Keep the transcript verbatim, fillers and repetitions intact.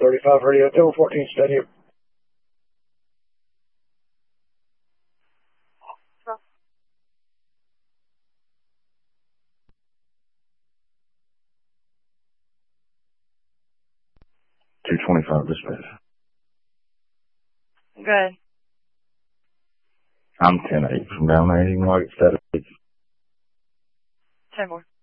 thirty-five radio, Tower fourteen, steady. two twenty-five dispatch. Good. I'm ten eight from down there. You can like it static. ten more.